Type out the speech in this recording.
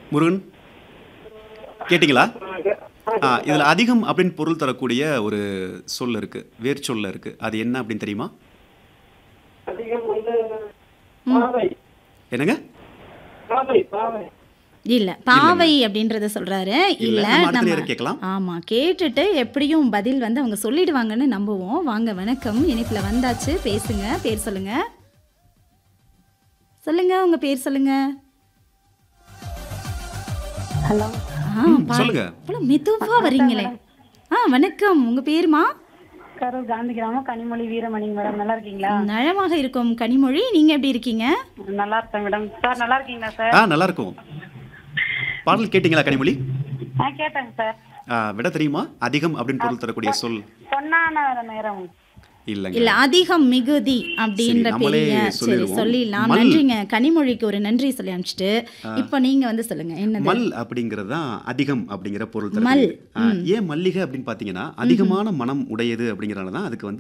முருகன் கேட்டிங்களா? இதில் அதிகம் அப்படின்னு பொருள் தரக்கூடிய ஒரு சொல் இருக்கு. வேர் சொல்ல இருக்கு. அது என்ன அப்படின்னு தெரியுமா? அதிகம் வந்து ம். பாவை என்னங்க? பாவை பாவை இல்ல. இல்லைங்க. பாவை அப்படின்றத சொல்றாரு. இல்ல. இல்ல நம்ம அடுத்த நம்ம நேரம் கேட்கலாம். ஆமா. கேட்டுட்டு எப்படியும் பதில் வந்து அவங்க சொல்லிடுவாங்கன்னு நம்புவோம். வாங்க வணக்கம். இணைப்புல வந்தாச்சு. பேசுங்க. பேர் சொல்லுங்க. சொல்லுங்க. உங்க பேர் சொல்லுங்க. ஹலோ சொல்லுங்க. இவ்வளவு மெதுவா வரீங்களே. வணக்கம். உங்க பேருமா? கரூர் காந்தி கிராமம் கனிமொழி வீரமணிங்க மேடம் நல்லா இருக்கீங்களா? நலமாக இருக்கும் கனிமொழி. நீங்க எப்படி இருக்கீங்க? நல்லா இருக்கேன் மேடம். சார் நல்லா இருக்கீங்களா சார்? நல்லா இருக்கும். பாடல் கேட்டிங்களா கனிமொழி? கேட்டேங்க சார். விட தெரியுமா? அதிகம் அப்படின்னு பொருள் தரக்கூடிய சொல் பொன்னான நேரம். இல்லைங்க. இல்ல அதிகம் மிகுதி அப்படின்ற சரி, நம்மளே பெரிய சரி சொல்லிடுவோம். சொல்லிடலாம். மல். நன்றிங்க கனிமொழிக்கு ஒரு நன்றி சொல்லி அனுப்பிச்சிட்டு இப்போ நீங்க வந்து சொல்லுங்க என்னது? மல் அப்படிங்கிறது தான் அதிகம் அப்படிங்கிற பொருள் மல். தரக்கூடியது. ஏன் மல்லிகை அப்படின்னு பார்த்தீங்கன்னா அதிகமான மனம் உடையது அப்படிங்கிறனால தான் அதுக்கு வந்து